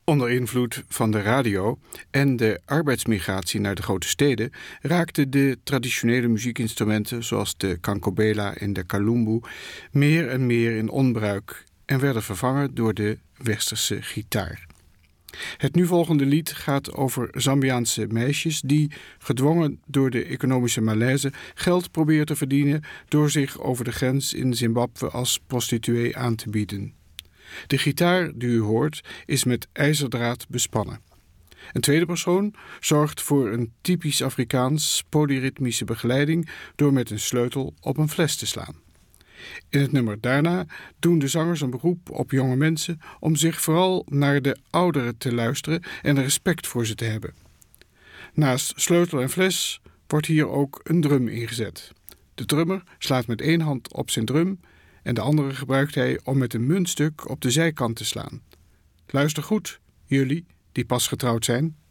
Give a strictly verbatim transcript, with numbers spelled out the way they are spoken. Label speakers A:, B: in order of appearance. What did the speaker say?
A: Onder invloed van de radio en de arbeidsmigratie naar de grote steden raakten de traditionele muziekinstrumenten zoals de kankobela en de kalumbu meer en meer in onbruik en werden vervangen door de westerse gitaar. Het nu volgende lied gaat over Zambiaanse meisjes die, gedwongen door de economische malaise, geld proberen te verdienen door zich over de grens in Zimbabwe als prostituee aan te bieden. De gitaar die u hoort is met ijzerdraad bespannen. Een tweede persoon zorgt voor een typisch Afrikaans polyritmische begeleiding door met een sleutel op een fles te slaan. In het nummer daarna doen de zangers een beroep op jonge mensen om zich vooral naar de ouderen te luisteren en respect voor ze te hebben. Naast sleutel en fles wordt hier ook een drum ingezet. De drummer slaat met één hand op zijn drum en de andere gebruikt hij om met een muntstuk op de zijkant te slaan. Luister goed, jullie die pas getrouwd zijn.